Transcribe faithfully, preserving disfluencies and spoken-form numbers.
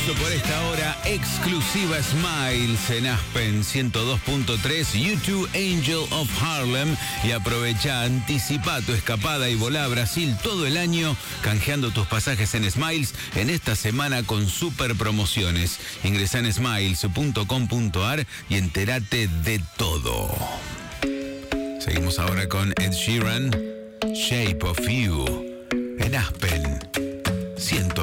Por esta hora, exclusiva Smiles en Aspen ciento dos punto tres, U dos Angel of Harlem. Y aprovecha, anticipa tu escapada y volá a Brasil todo el año canjeando tus pasajes en Smiles en esta semana con super promociones. Ingresá en smiles punto com punto ar y entérate de todo. Seguimos ahora con Ed Sheeran, Shape of You en Aspen ciento